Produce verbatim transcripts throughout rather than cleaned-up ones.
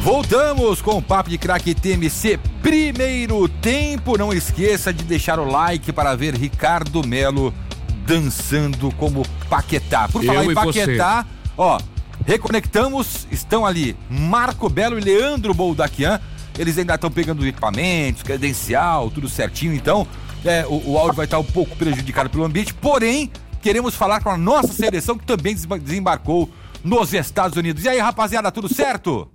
Voltamos com o Papo de Craque T M C, primeiro tempo. Não esqueça de deixar o like para ver Ricardo Melo dançando como Paquetá. Por falar Eu em Paquetá, você. ó, reconectamos, estão ali Marco Belo e Leandro Boldaquian. Eles ainda estão pegando equipamentos, credencial, tudo certinho, então é, o, o áudio vai estar um pouco prejudicado pelo ambiente, porém, queremos falar com a nossa seleção que também desembarcou nos Estados Unidos. E aí, rapaziada, tudo certo?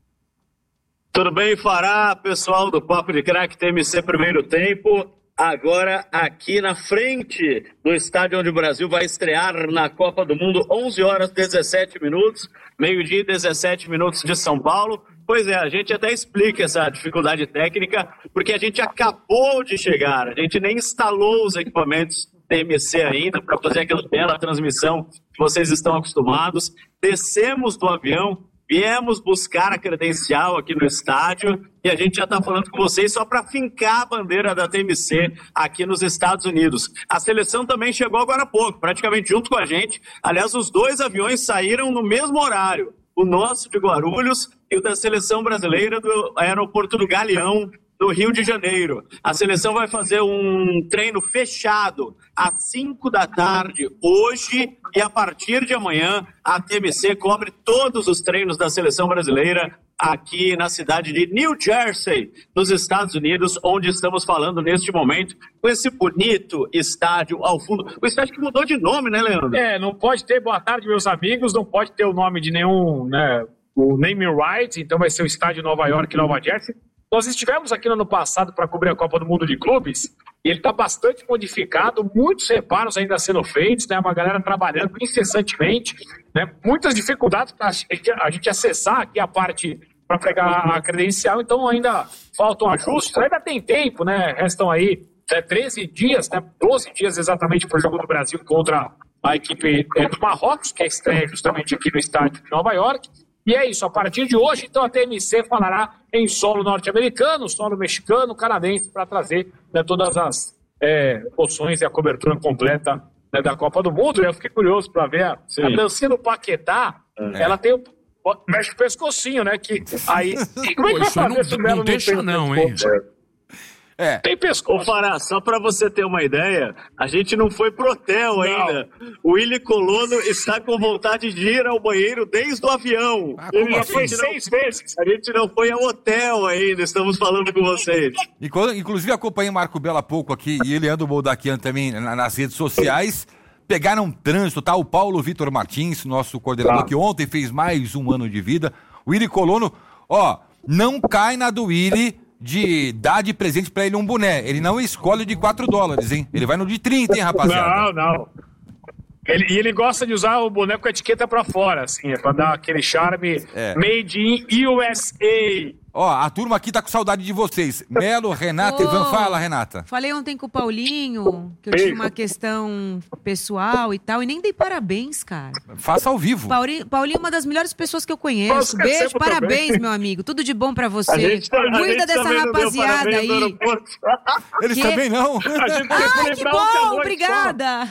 Tudo bem, Fará, pessoal do Papo de Craque T M C primeiro tempo. Agora aqui na frente do estádio onde o Brasil vai estrear na Copa do Mundo, onze horas e dezessete minutos, meio-dia e dezessete minutos de São Paulo. Pois é, a gente até explica essa dificuldade técnica, porque a gente acabou de chegar, a gente nem instalou os equipamentos T M C ainda para fazer aquela bela transmissão que vocês estão acostumados. Descemos do avião, viemos buscar a credencial aqui no estádio e a gente já está falando com vocês só para fincar a bandeira da T M C aqui nos Estados Unidos. A seleção também chegou agora há pouco, praticamente junto com a gente. Aliás, os dois aviões saíram no mesmo horário. O nosso de Guarulhos e o da seleção brasileira do aeroporto do Galeão, do Rio de Janeiro. A seleção vai fazer um treino fechado às cinco da tarde hoje e a partir de amanhã a T M C cobre todos os treinos da seleção brasileira aqui na cidade de New Jersey, nos Estados Unidos, onde estamos falando neste momento, com esse bonito estádio ao fundo. O estádio que mudou de nome, né, Leandro? É, não pode ter, boa tarde, meus amigos, não pode ter o nome de nenhum, né, o name rights, então vai ser o estádio Nova York, Nova Jersey. Nós estivemos aqui no ano passado para cobrir a Copa do Mundo de Clubes e ele está bastante modificado, muitos reparos ainda sendo feitos, né? Uma galera trabalhando incessantemente, né? Muitas dificuldades para a gente acessar aqui a parte para pegar a credencial, então ainda faltam ajustes, ainda tem tempo, né? Restam aí é, treze dias, né? doze dias exatamente para o jogo do Brasil contra a equipe é, do Marrocos, que é a estreia justamente aqui no estádio de Nova York. E é isso, a partir de hoje, então, a T M C falará em solo norte-americano, solo mexicano, canadense, para trazer, né, todas as é, opções e a cobertura completa, né, da Copa do Mundo. Eu fiquei curioso para ver a, a dancinha do Paquetá, é. ela tem o... mexe o pescocinho, né, que aí... Como é que vai fazer se o Melo não deixa não, hein? É. Tem pescoço. Ô, Fará, só pra você ter uma ideia, a gente não foi pro hotel não. ainda. O Willy Colono está com vontade de ir ao banheiro desde o avião. Ah, Ele já foi seis vezes. A gente não foi ao hotel ainda, estamos falando com vocês. Inclusive, acompanhei o Marco Belo há pouco aqui e ele anda o Boldaquian também nas redes sociais. Pegaram trânsito, tá? O Paulo Vitor Martins, nosso coordenador, tá. que ontem fez mais um ano de vida. O Willy Colono, ó, não cai na do Willy de dar de presente pra ele um boné. Ele não escolhe de quatro dólares, hein? Ele vai no de trinta, hein, rapaziada? Não, não. Ele, e ele gosta de usar o boné com a etiqueta pra fora, assim, é pra dar aquele charme é. Made in U S A. Ó, a turma aqui tá com saudade de vocês. Melo, Renata, oh, Ivan, fala, Renata. Falei ontem com o Paulinho que eu tinha uma questão pessoal e tal, e nem dei parabéns, cara. Faça ao vivo. Paulinho, Paulinho é uma das melhores pessoas que eu conheço. Beijo, parabéns, também. Meu amigo. Tudo de bom pra você. Tá, Cuida dessa rapaziada aí. Eles que... também não. A gente tem ah, que que bom, obrigada.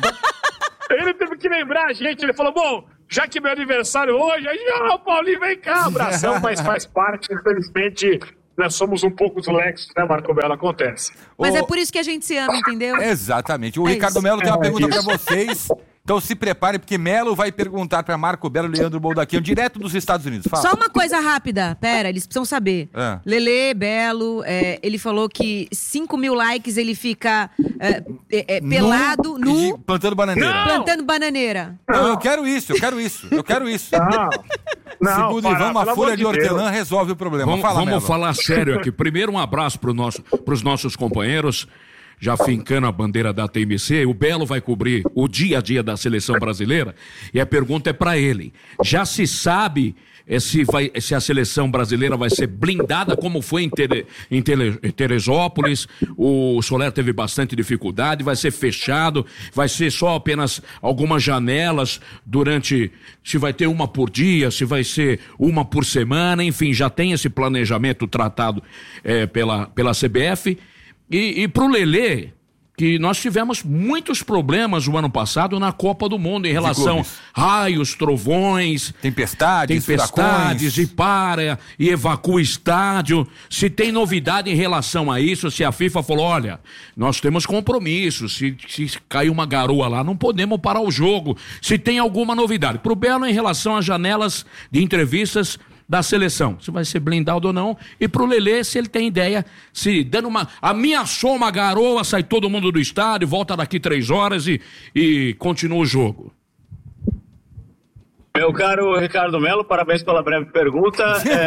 Ele teve que lembrar a gente, ele falou, bom, já que é meu aniversário hoje, aí, ó, Paulinho, vem cá, abração, mas faz parte, infelizmente, nós somos um pouco dislexos, né, Marco Belo, acontece. Mas o... é por isso que a gente se ama, entendeu? Exatamente. O é Ricardo isso. Melo tem uma é pergunta isso. pra vocês. Então se prepare, porque Melo vai perguntar pra Marco Belo e Leandro Boldaquian, direto dos Estados Unidos. Fala. Só uma coisa rápida, pera, eles precisam saber. É. Lelê, Belo, é, ele falou que cinco mil likes ele fica é, é, é, pelado, nu, nu plantando bananeira. Não. Plantando bananeira. Não, eu quero isso, eu quero isso, eu quero isso. Não. Não, Segundo Ivan, uma folha de hortelã de resolve o problema. Vamos, Fala, vamos falar sério aqui. Primeiro, um abraço para nosso, os nossos companheiros. Já fincando a bandeira da T M C, o Belo vai cobrir o dia a dia da seleção brasileira e a pergunta é para ele. Já se sabe é, se, vai, se a seleção brasileira vai ser blindada como foi em, Tere, em, Tele, em Teresópolis? O Soler teve bastante dificuldade, vai ser fechado, vai ser só apenas algumas janelas durante, se vai ter uma por dia, se vai ser uma por semana, enfim, já tem esse planejamento tratado é, pela, pela C B F. E, e pro Lelê, que nós tivemos muitos problemas no ano passado na Copa do Mundo em relação a raios, trovões, tempestades, tempestades e para e evacua o estádio. Se tem novidade em relação a isso, se a FIFA falou, olha, nós temos compromissos, se, se cair uma garoa lá, não podemos parar o jogo. Se tem alguma novidade. Pro Belo, em relação às janelas de entrevistas da seleção, se vai ser blindado ou não, e pro Lelê, se ele tem ideia, se dando uma, ameaçou uma garoa, sai todo mundo do estádio, volta daqui três horas e, e continua o jogo. Meu caro Ricardo Melo, parabéns pela breve pergunta.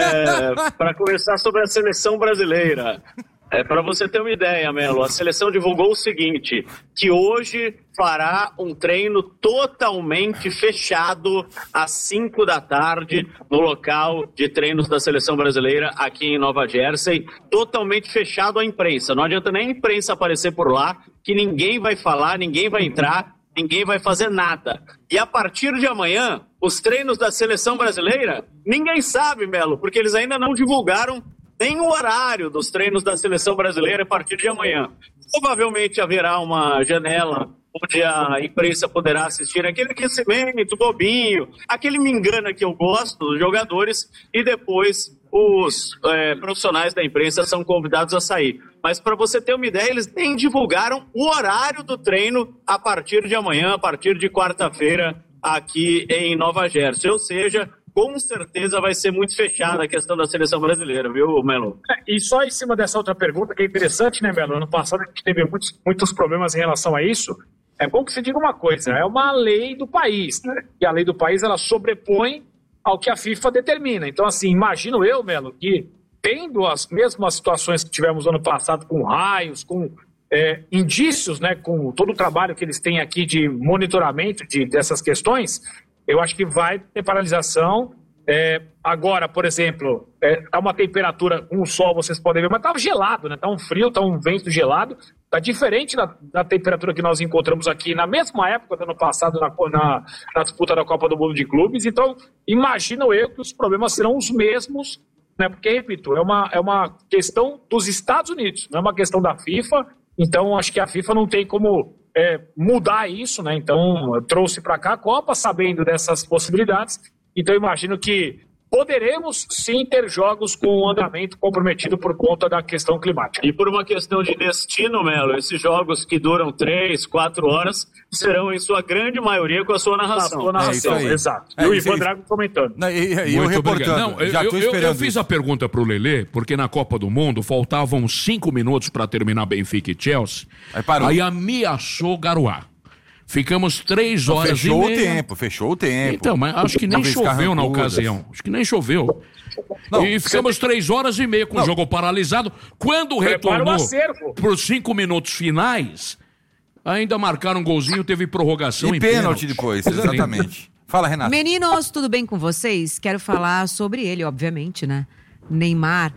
É, para conversar sobre a seleção brasileira. É, para você ter uma ideia, Melo, a seleção divulgou o seguinte, que hoje fará um treino totalmente fechado às cinco da tarde no local de treinos da seleção brasileira aqui em Nova Jersey, totalmente fechado à imprensa. Não adianta nem a imprensa aparecer por lá, que ninguém vai falar, ninguém vai entrar, ninguém vai fazer nada. E a partir de amanhã, os treinos da seleção brasileira, ninguém sabe, Melo, porque eles ainda não divulgaram nem o horário dos treinos da seleção brasileira a partir de amanhã. Provavelmente haverá uma janela onde a imprensa poderá assistir aquele aquecimento bobinho, aquele me engana que eu gosto dos jogadores, e depois os é, profissionais da imprensa são convidados a sair. Mas para você ter uma ideia, eles nem divulgaram o horário do treino a partir de amanhã, a partir de quarta-feira, aqui em Nova Jersey. Ou seja, com certeza vai ser muito fechada a questão da seleção brasileira, viu, Melo? É, e só em cima dessa outra pergunta, que é interessante, né, Melo? Ano passado a gente teve muitos, muitos problemas em relação a isso. É bom que você diga uma coisa, é uma lei do país, né? E a lei do país, ela sobrepõe ao que a FIFA determina. Então, assim, imagino eu, Melo, que tendo as mesmas situações que tivemos no ano passado, com raios, com é, indícios, né, com todo o trabalho que eles têm aqui de monitoramento de, dessas questões, eu acho que vai ter paralisação. É, agora, por exemplo, é, tá uma temperatura com o sol, vocês podem ver, mas tá gelado, né? Tá um frio, tá um vento gelado. Tá diferente da, da temperatura que nós encontramos aqui na mesma época do ano passado, na, na, na disputa da Copa do Mundo de Clubes. Então, imagino eu que os problemas serão os mesmos, né? Porque, repito, é uma, é uma questão dos Estados Unidos, não é uma questão da FIFA. Então, acho que a FIFA não tem como é, mudar isso, né? Então, trouxe para cá a Copa, sabendo dessas possibilidades. Então, imagino que poderemos sim ter jogos com um andamento comprometido por conta da questão climática. E por uma questão de destino, Melo, esses jogos que duram três, quatro horas serão, em sua grande maioria, com a sua narração. A sua narração, é exato. É, e o Ivan Drago comentando. Não, e, e, e eu reportando. Não, eu, já eu, eu, eu fiz a pergunta pro Lelê, porque na Copa do Mundo faltavam cinco minutos para terminar Benfica e Chelsea. Aí, parou. Aí ameaçou garoar. Ficamos três horas fechou e meia. Fechou o tempo, fechou o tempo. Então, mas acho que nem choveu na ocasião. Acho que nem choveu. Não, e ficamos tem... três horas e meia com não. o jogo paralisado. Quando retornou para os cinco minutos finais, ainda marcaram um golzinho, teve prorrogação e, e pênalti, pênalti depois, exatamente. Fala, Renato. Meninos, tudo bem com vocês? Quero falar sobre ele, obviamente, né? Neymar,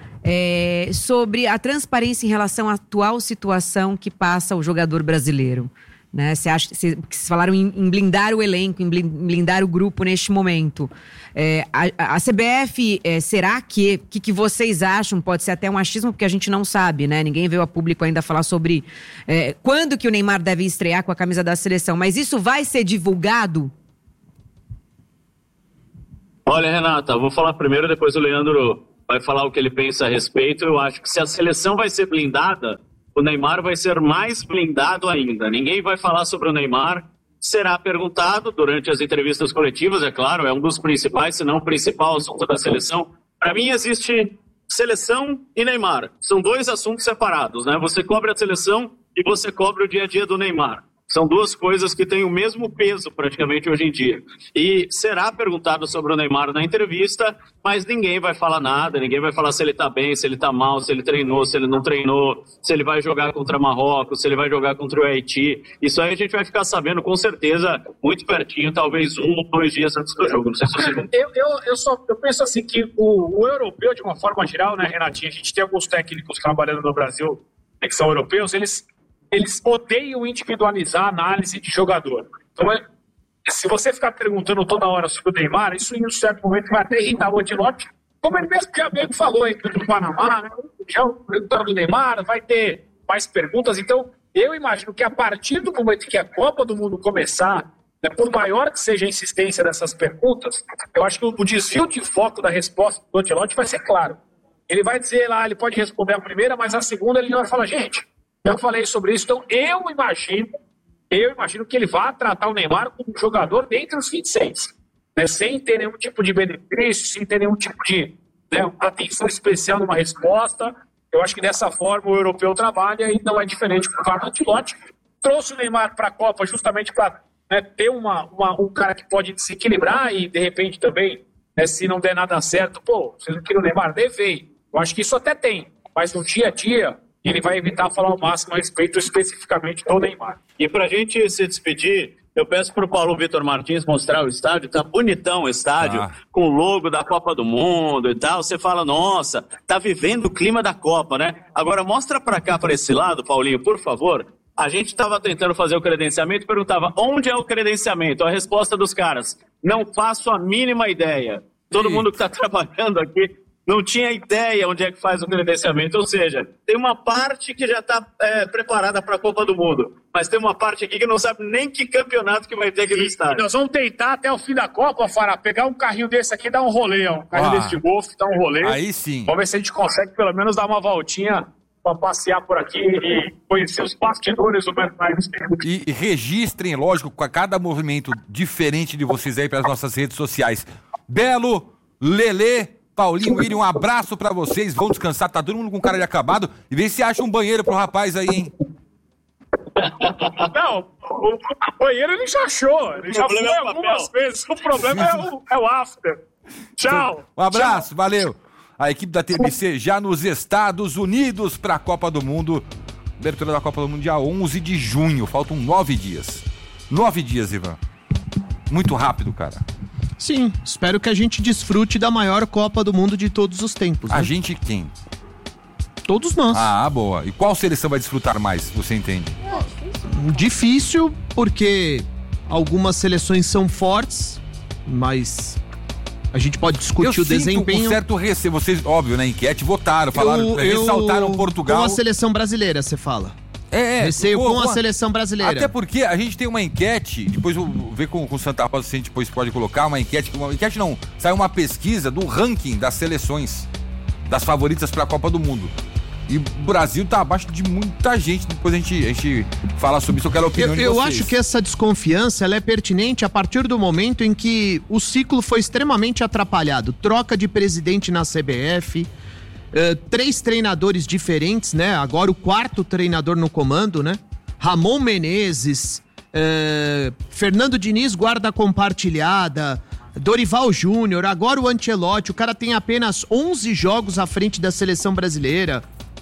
é, sobre a transparência em relação à atual situação que passa o jogador brasileiro. Né? Você acha, vocês falaram em, em blindar o elenco, em blindar o grupo neste momento. É, a, a C B F, é, será que, que que vocês acham? Pode ser até um achismo, porque a gente não sabe, né? Ninguém veio a público ainda falar sobre é, quando que o Neymar deve estrear com a camisa da seleção. Mas isso vai ser divulgado? Olha, Renata, vou falar primeiro, depois o Leandro vai falar o que ele pensa a respeito. Eu acho que se a seleção vai ser blindada, o Neymar vai ser mais blindado ainda. Ninguém vai falar sobre o Neymar. Será perguntado durante as entrevistas coletivas, é claro, é um dos principais, se não o principal assunto da seleção. Para mim existe seleção e Neymar. São dois assuntos separados, né? Você cobre a seleção e você cobre o dia a dia do Neymar. São duas coisas que têm o mesmo peso praticamente hoje em dia. E será perguntado sobre o Neymar na entrevista, mas ninguém vai falar nada, ninguém vai falar se ele tá bem, se ele tá mal, se ele treinou, se ele não treinou, se ele vai jogar contra Marrocos, se ele vai jogar contra o Haiti. Isso aí a gente vai ficar sabendo com certeza muito pertinho, talvez um ou dois dias antes do jogo. Não sei se você... eu, eu, eu, só, eu penso assim que o, o europeu, de uma forma geral, né, Renatinha, a gente tem alguns técnicos trabalhando no Brasil, né, que são europeus, eles... eles odeiam individualizar a análise de jogador. Então, se você ficar perguntando toda hora sobre o Neymar, isso em um certo momento vai até irritar o Ancelotti, como ele mesmo que amigo falou aí do Panamá, né? Já perguntando do Neymar, vai ter mais perguntas. Então, Eu imagino que a partir do momento que a Copa do Mundo começar, né, por maior que seja a insistência dessas perguntas, eu acho que o desvio de foco da resposta do Ancelotti vai ser claro. Ele vai dizer lá, ele pode responder a primeira, mas a segunda ele vai falar, gente, eu falei sobre isso, então eu imagino, eu imagino que ele vai tratar o Neymar como um jogador dentre os vinte e seis, né, sem ter nenhum tipo de benefício, sem ter nenhum tipo de, né, atenção especial numa resposta. Eu acho que dessa forma o europeu trabalha e não é diferente do Carlo Ancelotti. Trouxe o Neymar para a Copa justamente para, né, ter uma, uma, um cara que pode se equilibrar e, de repente, também, né, se não der nada certo, pô, vocês não queriam o Neymar? Levei. Eu acho que isso até tem, mas no dia a dia ele vai evitar falar o máximo a respeito especificamente do Neymar. E para a gente se despedir, eu peço para o Paulo Vitor Martins mostrar o estádio. Tá bonitão o estádio, ah. com o logo da Copa do Mundo e tal. Você fala, nossa, tá vivendo o clima da Copa, né? Agora mostra para cá, para esse lado, Paulinho, por favor. A gente estava tentando fazer o credenciamento e perguntava, onde é o credenciamento? A resposta dos caras, não faço a mínima ideia. Todo Sim. mundo que está trabalhando aqui não tinha ideia onde é que faz o credenciamento. Ou seja, tem uma parte que já está é, preparada para a Copa do Mundo, mas tem uma parte aqui que não sabe nem que campeonato que vai ter aqui no estádio. Nós vamos tentar até o fim da Copa, Fará, pegar um carrinho desse aqui e dar um rolê, ó. Um carrinho ah, desse de golfe, dar um rolê. Aí sim. Vamos ver se a gente consegue pelo menos dar uma voltinha para passear por aqui e conhecer os bastidores do mercado. E, e registrem, lógico, com cada movimento diferente de vocês aí para as nossas redes sociais. Belo, Lelê, Paulinho, William, um abraço pra vocês, vão descansar, tá todo mundo com cara de acabado, e vê se acha um banheiro pro rapaz aí, hein? Não, o, o banheiro ele já achou, ele já foi é algumas vezes, o problema é o, é o after. Tchau. Um abraço, tchau. Valeu. A equipe da T M C já nos Estados Unidos pra Copa do Mundo, abertura da Copa do Mundo dia onze de junho, faltam nove dias. Nove dias, Ivan. Muito rápido, cara. Sim, espero que a gente desfrute da maior Copa do Mundo de todos os tempos. A né? gente quem? Todos nós. Ah, boa. E qual seleção vai desfrutar mais, você entende? Difícil, porque algumas seleções são fortes, mas a gente pode discutir eu o desempenho. Um certo receio. Vocês, óbvio, na enquete votaram, falaram, eu, ressaltaram eu, Portugal. Com a seleção brasileira, você fala. É, é. Receio com, com a seleção brasileira. Até porque a gente tem uma enquete, depois eu vou ver com, com o Santa Rosa se a gente depois pode colocar uma enquete. Uma enquete não, saiu uma pesquisa do ranking das seleções, das favoritas para a Copa do Mundo. E o Brasil tá abaixo de muita gente. Depois a gente, a gente fala sobre isso, eu quero a opinião eu, de eu vocês. Eu acho que essa desconfiança ela é pertinente a partir do momento em que o ciclo foi extremamente atrapalhado. Troca de presidente na C B F, uh, três treinadores diferentes, né? Agora o quarto treinador no comando, né? Ramon Menezes, uh, Fernando Diniz, guarda compartilhada, Dorival Júnior, agora o Ancelotti. O cara tem apenas onze jogos à frente da seleção brasileira.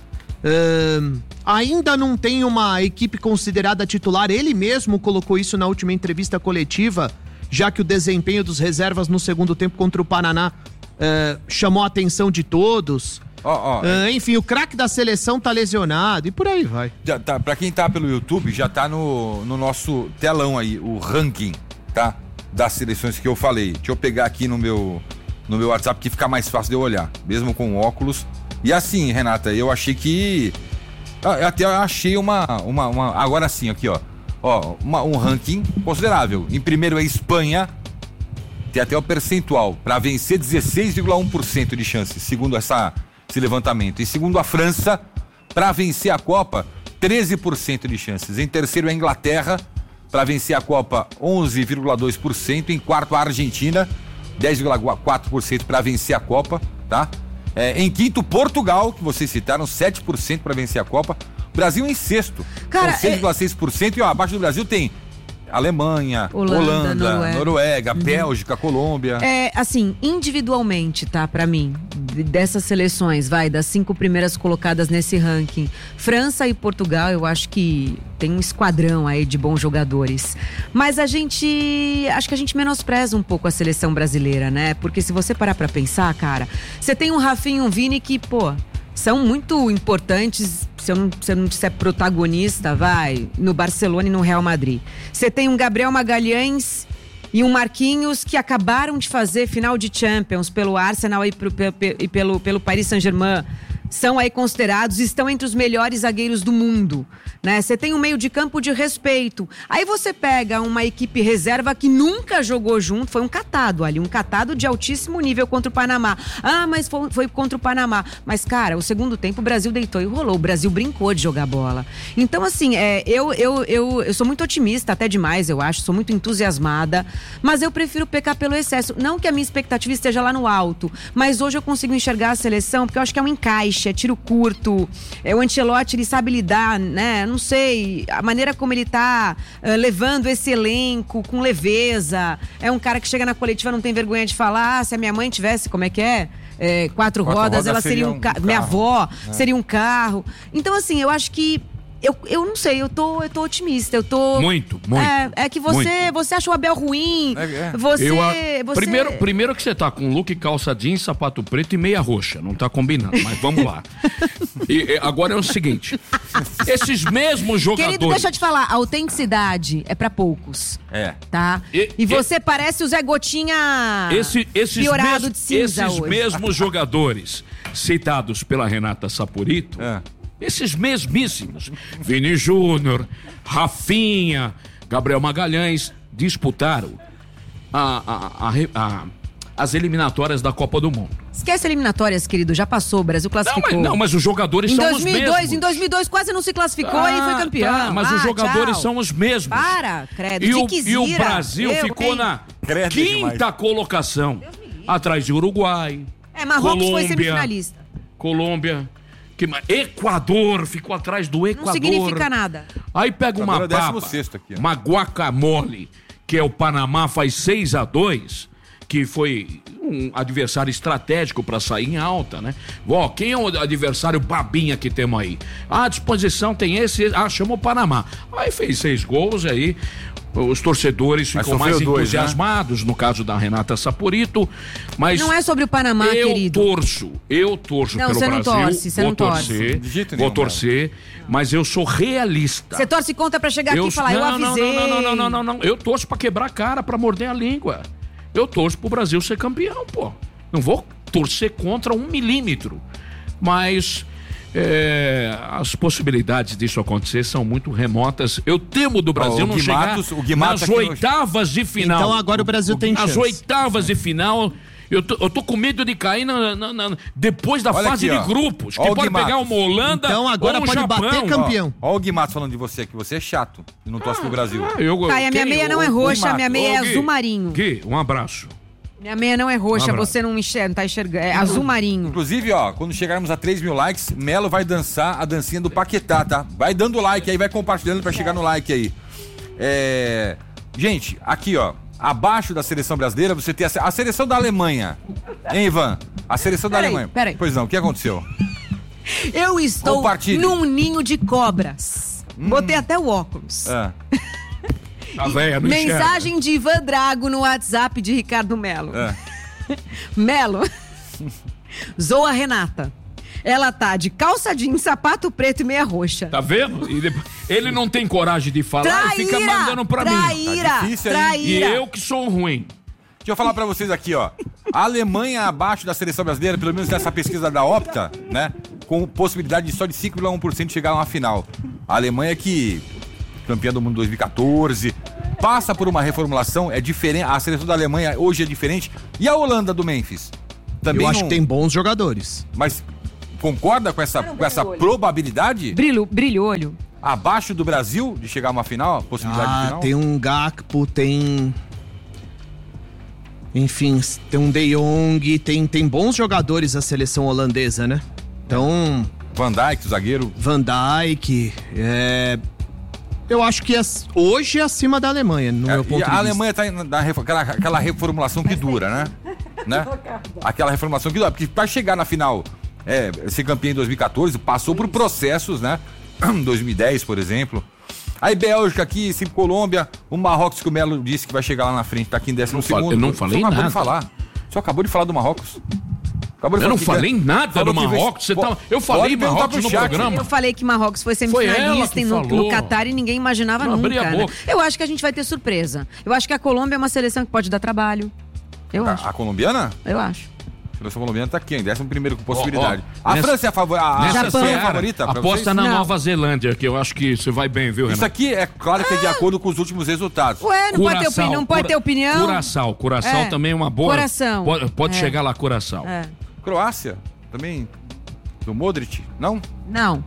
Uh, ainda não tem uma equipe considerada titular. Ele mesmo colocou isso na última entrevista coletiva, já que o desempenho dos reservas no segundo tempo contra o Paraná uh, chamou a atenção de todos. Oh, oh, uh, é... Enfim, o craque da seleção tá lesionado e por aí vai. Já tá, pra quem tá pelo YouTube, já tá no, no nosso telão aí, o ranking, tá? Das seleções que eu falei. Deixa eu pegar aqui no meu, no meu WhatsApp que fica mais fácil de eu olhar, mesmo com óculos. E assim, Renata, eu achei que... Eu até achei uma... uma, uma agora sim, aqui, ó. ó uma, um ranking considerável. Em primeiro é Espanha. Tem até o percentual. Para vencer, dezesseis vírgula um por cento de chances, segundo essa, esse levantamento. E segundo a França, para vencer a Copa, treze por cento de chances. Em terceiro é a Inglaterra. Para vencer a Copa, onze vírgula dois por cento. Em quarto, a Argentina. dez vírgula quatro por cento para vencer a Copa, tá? É, em quinto, Portugal, que vocês citaram, sete por cento para vencer a Copa. Brasil em sexto, Cara, com seis vírgula seis por cento. É... E ó, abaixo do Brasil tem Alemanha, Holanda, Holanda Noruega, Noruega uhum. Bélgica, Colômbia. É, assim, individualmente, tá, pra mim, dessas seleções, vai, das cinco primeiras colocadas nesse ranking, França e Portugal, eu acho que tem um esquadrão aí de bons jogadores. Mas a gente, acho que a gente menospreza um pouco a seleção brasileira, né? Porque se você parar pra pensar, cara, você tem um Rafinha e um Vini que, pô, são muito importantes, se eu não, se eu não disser protagonista, vai, no Barcelona e no Real Madrid. Você tem um Gabriel Magalhães e um Marquinhos que acabaram de fazer final de Champions pelo Arsenal e, pro, e pelo, pelo Paris Saint-Germain. são aí considerados, estão entre os melhores zagueiros do mundo, né? Você tem um meio de campo de respeito. Aí você pega uma equipe reserva que nunca jogou junto, foi um catado ali, um catado de altíssimo nível contra o Panamá. Ah, mas foi, foi contra o Panamá. Mas, cara, o segundo tempo o Brasil deitou e rolou, o Brasil brincou de jogar bola. Então, assim, é, eu, eu, eu, eu sou muito otimista, até demais, eu acho, sou muito entusiasmada, mas eu prefiro pecar pelo excesso. Não que a minha expectativa esteja lá no alto, mas hoje eu consigo enxergar a seleção, porque eu acho que é um encaixe, é tiro curto, é, o Ancelotti, ele sabe lidar, né, não sei, a maneira como ele tá uh, levando esse elenco com leveza, é um cara que chega na coletiva, não tem vergonha de falar, ah, se a minha mãe tivesse, como é que é? É, quatro, quatro rodas, rodas, ela seria, seria um, um carro. Minha avó é. seria um carro. Então, assim, eu acho que Eu, eu não sei, eu tô, eu tô otimista, eu tô... Muito, muito. É, é que você, você acha o Abel ruim, é, é. Você, eu, você... Primeiro, primeiro que você tá com look, calça jeans, sapato preto e meia roxa, não tá combinando, mas vamos lá. E, e agora é o seguinte, esses mesmos jogadores... Querido, deixa eu te falar, a autenticidade é pra poucos. É. Tá? E, e você e, parece o Zé Gotinha esse, esses piorado mes, de cinza Esses hoje. mesmos jogadores citados pela Renata Saporito... É. Esses mesmíssimos, Vini Júnior, Rafinha, Gabriel Magalhães, disputaram a, a, a, a, as eliminatórias da Copa do Mundo. Esquece eliminatórias, querido, já passou, o Brasil classificou. Não, mas, não, mas os jogadores em são dois mil e dois, os mesmos. Em dois mil e dois quase não se classificou ah, e foi campeão. Tá, mas ah, os jogadores tchau. são os mesmos. Para, credo, e o, que e o Brasil eu, ficou hein? na credo quinta demais. colocação, atrás de Uruguai, É, Marrocos Colômbia, foi semifinalista. Colômbia... Que, Equador, ficou atrás do Equador. Não significa nada. Aí pega uma baba, aqui, uma guacamole, que é o Panamá, faz seis a dois, que foi um adversário estratégico para sair em alta, né? Ó, quem é o adversário babinha que temos aí? Ah, à disposição tem esse, ah, chama o Panamá. Aí fez seis gols aí. Os torcedores ficam mais dois, entusiasmados, né? No caso da Renata Saporito, mas... Não é sobre o Panamá, eu querido. Eu torço, eu torço não, pelo você não Brasil. Torce, você vou não torcer, torce. De jeito vou nenhum, torcer, mas eu sou realista. Você torce contra pra chegar eu, aqui e falar, não, eu avisei. Não, não, não, não, não, não, eu torço pra quebrar a cara, pra morder a língua. Eu torço pro Brasil ser campeão, pô. Não vou torcer contra um milímetro, mas... É, as possibilidades disso acontecer são muito remotas. Eu temo do Brasil oh, não Guimatos, chegar nas oitavas de final. Então agora o Brasil tem nas chance. Nas oitavas de final, eu tô, eu tô com medo de cair na, na, na, depois da Olha fase aqui, de grupos. Que Olha pode pegar uma Holanda então agora ou um pode Japão. bater campeão. Olha o Guimatos falando de você, que você é chato e não torce ah, pro Brasil. Ah, eu, Caio, a minha meia não é roxa, a minha meia é azul marinho. Gui, um abraço. Minha meia não é roxa, um você não, enxerga, não tá enxergando. É azul marinho. Inclusive, ó, quando chegarmos a três mil likes, Melo vai dançar a dancinha do Paquetá, tá? Vai dando like aí, vai compartilhando pra chegar no like aí. É... Gente, aqui, ó, abaixo da seleção brasileira, você tem a, a seleção da Alemanha. Hein, Ivan? A seleção da peraí, Alemanha. Peraí. Pois não, o que aconteceu? Eu estou num ninho de cobras. Hum. Botei até o óculos. É. A véia não Mensagem enxerga. de Ivan Drago no WhatsApp de Ricardo Melo. É. Melo, zoa a Renata. Ela tá de calça jeans, sapato preto e meia roxa. Tá vendo? E depois, ele não tem coragem de falar traíra, e fica mandando pra traíra, mim. Tá difícil, traíra. E eu que sou ruim. Deixa eu falar pra vocês aqui, ó. A Alemanha abaixo da seleção brasileira, pelo menos nessa pesquisa da Opta, né? Com possibilidade de só de cinco vírgula um por cento chegar a uma final. A Alemanha que... campeã do mundo dois mil e catorze, passa por uma reformulação, é diferente, a seleção da Alemanha hoje é diferente, e a Holanda do Memphis? Também Eu acho não... que tem bons jogadores. Mas concorda com essa, com essa probabilidade? Brilho, brilho olho. Abaixo do Brasil de chegar a uma final, possibilidade ah, de final? Tem um Gakpo, tem... Enfim, tem um De Jong, tem, tem bons jogadores a seleção holandesa, né? Então... Van Dijk, o zagueiro. Van Dijk, é... Eu acho que hoje é acima da Alemanha, no é, meu ponto de vista. A Alemanha está naquela aquela reformulação que dura, né? né? Aquela reformulação que dura, porque para chegar na final, é, ser campeão em dois mil e catorze, passou por processos, né? dois mil e dez, por exemplo. Aí Bélgica aqui, sim, Colômbia, o Marrocos que o Melo disse que vai chegar lá na frente, tá aqui em décimo segundo. Eu não falei Só acabou nada. de falar. Só acabou de falar do Marrocos. Acabou de eu não falei que... nada do Marrocos. Você tá... Eu falei Marrocos no chat. Programa. Eu falei que Marrocos foi semifinalista foi no, no Catar e ninguém imaginava não, nunca. Né? Eu acho que a gente vai ter surpresa. Eu acho que a Colômbia é uma seleção que pode dar trabalho. Eu a, acho. A colombiana? Eu acho. A seleção colombiana tá aqui, em décimo primeiro com possibilidade. Ó, ó, a nessa, França é a, favor, a, a nessa é a favorita? Aposta vocês? na Não. Nova Zelândia, que eu acho que você vai bem, viu, Renato? Isso aqui é claro que é de acordo com os últimos resultados. Ué, não pode ter opinião, não pode Cura- ter opinião. Curaçao, Curaçao É. também é uma boa. Coração. Pode, pode É. chegar lá, Curaçao. É. Croácia, também, do Modric, não? Não.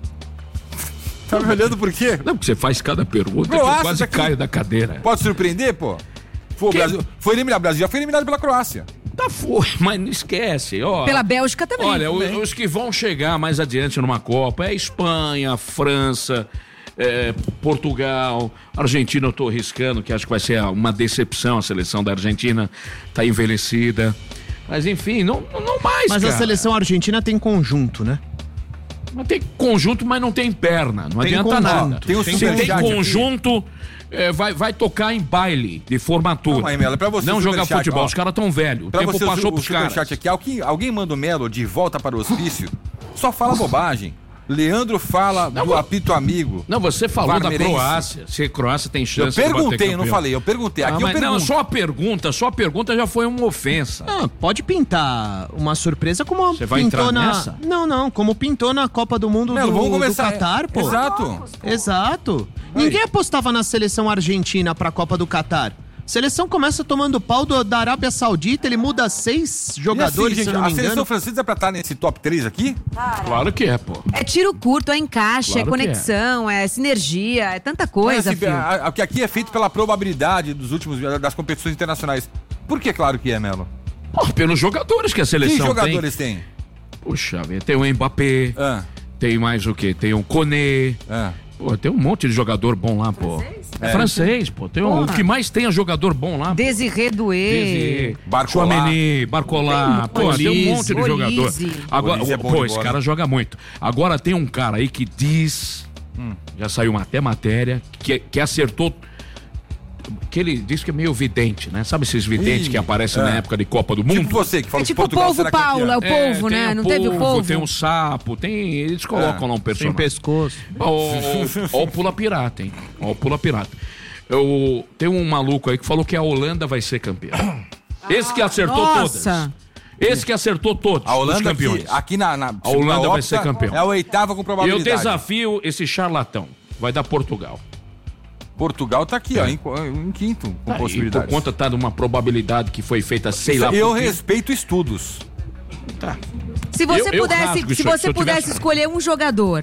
Tá me olhando por quê? Não, porque você faz cada pergunta que eu Croácia, quase tá aqui. caio da cadeira. Pode surpreender, pô? Foi, o Que- Brasil, foi eliminado, o Brasil já foi eliminado pela Croácia. Tá, foi, mas não esquece. Ó, Pela Bélgica também. Olha, os, Também. os que vão chegar mais adiante numa Copa é Espanha, França, é, Portugal, Argentina eu tô arriscando, que acho que vai ser uma decepção a seleção da Argentina, tá envelhecida. Mas enfim, não, não não mais, Mas cara. a seleção argentina tem conjunto, né? Mas tem conjunto, mas não tem perna. Não Tem adianta conjunto. nada. Tem o Se superchat tem aqui. conjunto, é, vai, vai tocar em baile de formatura. Não, mas, Melo, pra você, não o jogar superchat, futebol. ó. Os caras tão velhos. O Pra tempo você, passou o, pros o superchat caras. aqui, alguém, alguém manda o Melo de volta para o hospício? Só fala bobagem. Leandro fala Não, do mas- apito amigo. Não, você falou Varmerense. da Croácia. Se a Croácia tem Eu chance de bater perguntei, eu não campeão. falei, eu perguntei. Aqui Ah, eu mas pergunto. não, só a pergunta, só a pergunta já foi uma ofensa. Ah, pode pintar uma surpresa como Você vai pintou entrar na. nessa? Não, não, como pintou na Copa do Mundo Melo, do, vamos do começar. Catar, pô. Exato. Exato. Aí. Ninguém apostava na seleção argentina pra Copa do Catar. Seleção começa tomando pau do- da Arábia Saudita, ele muda seis E jogadores, assim, gente, se eu não a me seleção engano. francesa é pra estar nesse top três aqui? Claro que é, pô. É tiro curto, é encaixe, Claro é que conexão, é. sinergia, é tanta coisa, Mas, assim, filho. a- a- o que aqui é feito pela probabilidade dos últimos das competições internacionais. Por que claro que é, Melo? Pô, pelos jogadores que a Que seleção jogadores tem? tem. Puxa, vida, tem o Mbappé, Ah, tem mais o quê? Tem o Koné. ah. Pô, tem um monte de jogador bom lá, pô. É francês, pô. Tem um- o Porra. que mais tem é jogador bom lá. pô. Desirê Doué. Desirê, Barcolá. Chouameni, Barcolá, Tem pô, tem um Olise, monte de jogador. Olise. Agora, Olise é bom pô, de esse bola. cara joga muito. Agora tem um cara aí que diz, já saiu uma até matéria, que, que acertou, que ele diz que é meio vidente, né? Sabe esses videntes Ih, que aparecem é. na época de Copa do Mundo? Tipo você, que fala É que tipo o Portugal povo será Paulo, é campeão. o povo, É, né? tem Não o teve o povo? Tem um sapo, tem. Eles colocam lá um Sem personagem. pescoço. Ó, ó, ó o Pula Pirata, hein? Ó o Pula Pirata. Eu, tem um maluco aí que falou que a Holanda vai ser campeã. Esse que acertou Nossa. todas. Esse que acertou todos A os Holanda campeões. aqui, aqui na, na A Holanda na vai óptica, ser campeão. É a oitava com Eu probabilidade. desafio esse charlatão. Vai dar Portugal. Portugal tá aqui, ó, em, em quinto, com Aí, por possibilidades. conta tá de uma probabilidade que foi feita, sei lá Eu por quê. respeito estudos. Tá. Se você Eu- eu pudesse, rasgo se isso aí, você se eu pudesse tivesse- escolher um jogador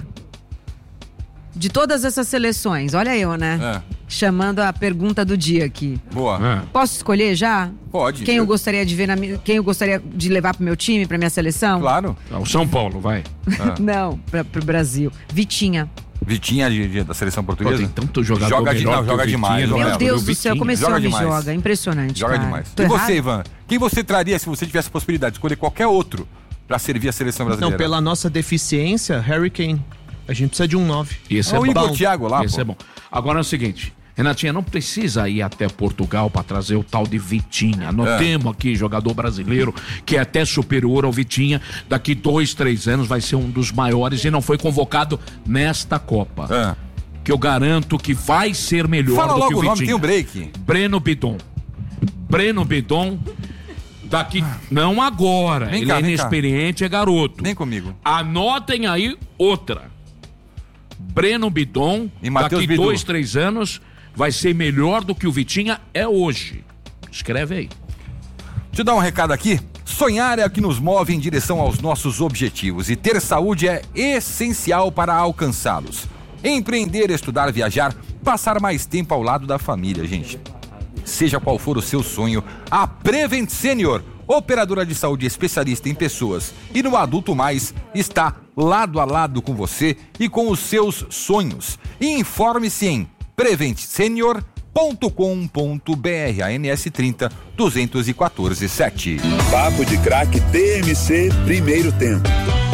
de todas essas seleções, olha eu, né? É. Chamando a pergunta do dia aqui. Boa. É. Posso escolher já? Pode. Quem eu gostaria de ver na minha, quem eu gostaria de levar pro meu time, pra minha seleção? Claro. Ah, o São Paulo, vai. Não, pra, pro Brasil. Vitinha. Vitinha de, de- da seleção Pô, portuguesa. tem tanto jogador Joga de- melhor não, que o joga Vitinho, demais, não Meu é? Meu Deus O do céu, Vitinho. começou joga a me demais. joga. Impressionante, Joga cara. demais. Tô E errado? você, Ivan? Quem você traria se você tivesse a possibilidade de escolher qualquer outro pra servir a seleção brasileira? Não, pela nossa deficiência, Harry Kane. A gente precisa de um nove. Esse É é o bom. Igor Thiago lá, Esse pô. é bom. Agora é o seguinte, Renatinha, não precisa ir até Portugal pra trazer o tal de Vitinha. Nós É. temos aqui jogador brasileiro que é até superior ao Vitinha. Daqui dois, três anos vai ser um dos maiores e não foi convocado nesta Copa. É. Que eu garanto que vai ser melhor Fala do logo que o o nome, Vitinha. tem o break. Breno Bidon. Breno Bidon, daqui. Não agora. Vem Ele cá, é vem inexperiente, é garoto. Vem comigo. Anotem aí outra. Breno Bidon, E Matheus daqui Bidu. dois, três anos, vai ser melhor do que o Vitinha é hoje. Escreve aí. Deixa eu dar um recado aqui. Sonhar é o que nos move em direção aos nossos objetivos e ter saúde é essencial para alcançá-los. Empreender, estudar, viajar, passar mais tempo ao lado da família, gente. Seja qual for o seu sonho, a Prevent Senior, operadora de saúde especialista em pessoas e no Adulto Mais, está lado a lado com você e com os seus sonhos. Informe-se em prevent senior ponto com ponto br, a N S trinta, duzentos e quatorze, sete. Papo de Craque T M C, primeiro tempo.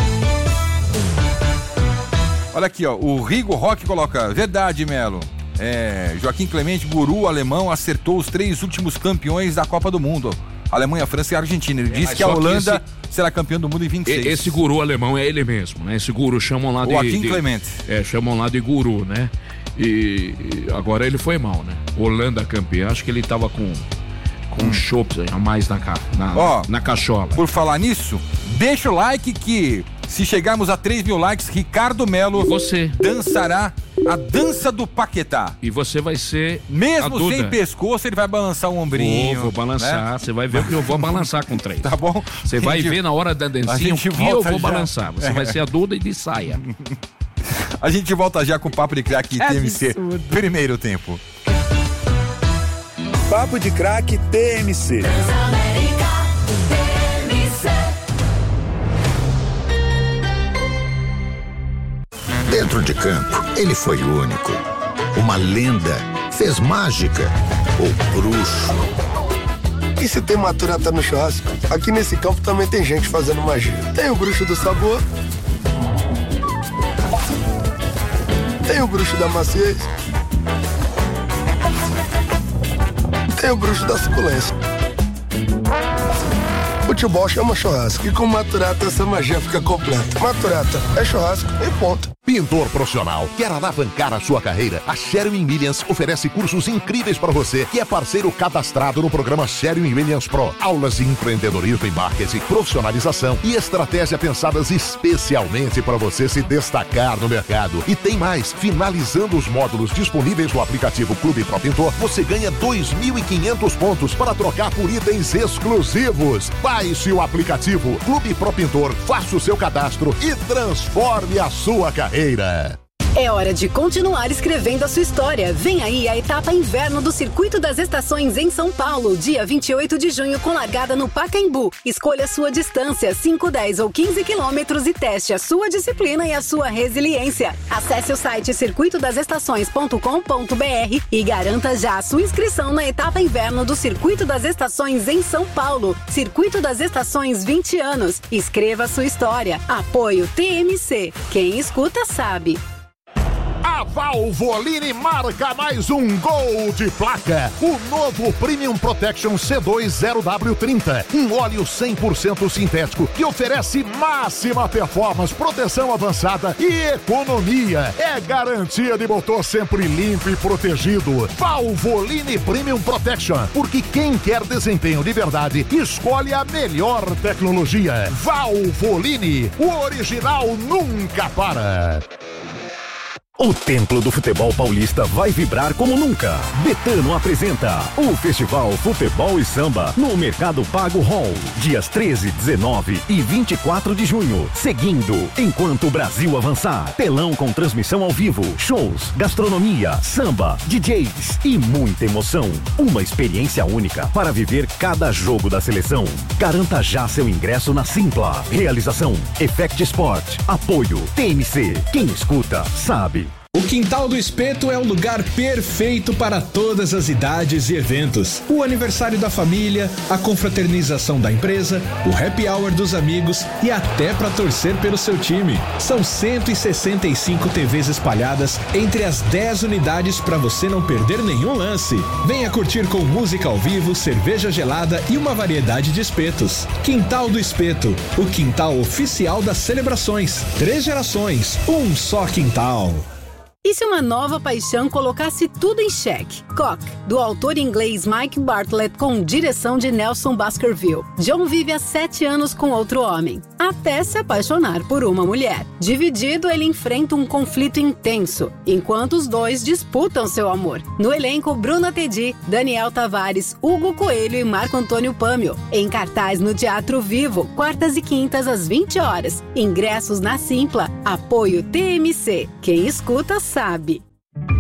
Olha aqui, ó, o Rigo Rock coloca, verdade, Melo. É, Joaquim Clemente, guru alemão, acertou os três últimos campeões da Copa do Mundo. Alemanha, França e Argentina. Ele disse mas que a só que Holanda será campeã do mundo em vinte e seis. E- Esse guru alemão é ele mesmo, né? Esse guru chamam lá de... Joaquim de- Clemente. É, chamam lá de guru, né? E, e agora ele foi mal, né? Holanda campeã, acho que ele tava com com hum. chopp a mais na, ca, na, Ó, na cachola. Por falar nisso, deixa o like que se chegarmos a três mil likes, Ricardo Melo você dançará a dança do Paquetá. E você vai ser mesmo sem pescoço, ele vai balançar o ombrinho. Vou, vou balançar, você né? vai ver o que eu vou balançar com três. Tá bom? Você vai gente, ver na hora da dancinha o que eu vou já. balançar. Você é. vai ser a Duda e de saia. A gente volta já com o Papo de Craque T M C. Primeiro tempo. Papo de Craque T M C. Dentro de campo, ele foi único. Uma lenda, fez mágica, ou bruxo. E se tem maturata no churrasco, aqui nesse campo também tem gente fazendo magia. Tem o bruxo do sabor, tem o bruxo da maciez, tem o bruxo da suculência. Futebol chama churrasco e com Maturata essa magia fica completa. Maturata é churrasco e ponto. Pintor profissional, quer alavancar a sua carreira? A Sherwin Williams oferece cursos incríveis para você que é parceiro cadastrado no programa Sherwin Williams Pro. Aulas de empreendedorismo e marketing, profissionalização e estratégia pensadas especialmente para você se destacar no mercado. E tem mais, finalizando os módulos disponíveis no aplicativo Clube Pro Pintor, você ganha dois mil e quinhentos pontos para trocar por itens exclusivos. Baixe o aplicativo Clube Pro Pintor, faça o seu cadastro e transforme a sua carreira. É hora de continuar escrevendo a sua história. Vem aí a etapa inverno do Circuito das Estações em São Paulo, dia vinte e oito de junho, com largada no Pacaembu. Escolha a sua distância, cinco, dez ou quinze quilômetros e teste a sua disciplina e a sua resiliência. Acesse o site circuito das estações ponto com ponto b r e garanta já a sua inscrição na etapa inverno do Circuito das Estações em São Paulo. Circuito das Estações, vinte anos. Escreva a sua história. Apoio T M C. Quem escuta sabe. A Valvoline marca mais um gol de placa. O novo Premium Protection C dois zero W trinta. Um óleo cem por cento sintético que oferece máxima performance, proteção avançada e economia. É garantia de motor sempre limpo e protegido. Valvoline Premium Protection. Porque quem quer desempenho de verdade, escolhe a melhor tecnologia. Valvoline. O original nunca para. O Templo do Futebol Paulista vai vibrar como nunca. Betano apresenta o Festival Futebol e Samba no Mercado Pago Hall, dias treze, dezenove e vinte e quatro de junho. Seguindo, enquanto o Brasil avançar, telão com transmissão ao vivo, shows, gastronomia, samba, D Js e muita emoção. Uma experiência única para viver cada jogo da seleção. Garanta já seu ingresso na Simpla. Realização Effect Sport. Apoio T M C. Quem escuta sabe. O Quintal do Espeto é o lugar perfeito para todas as idades e eventos. O aniversário da família, a confraternização da empresa, o happy hour dos amigos e até para torcer pelo seu time. São cento e sessenta e cinco T Vs espalhadas entre as dez unidades para você não perder nenhum lance. Venha curtir com música ao vivo, cerveja gelada e uma variedade de espetos. Quintal do Espeto, o quintal oficial das celebrações. Três gerações, um só quintal. E se uma nova paixão colocasse tudo em xeque? Cock, do autor inglês Mike Bartlett, com direção de Nelson Baskerville. John vive há sete anos com outro homem, até se apaixonar por uma mulher. Dividido, ele enfrenta um conflito intenso, enquanto os dois disputam seu amor. No elenco, Bruna Tedi, Daniel Tavares, Hugo Coelho e Marco Antônio Pâmio. Em cartaz no Teatro Vivo, quartas e quintas às vinte horas. Ingressos na Simpla. Apoio T M C. Quem escuta sabe.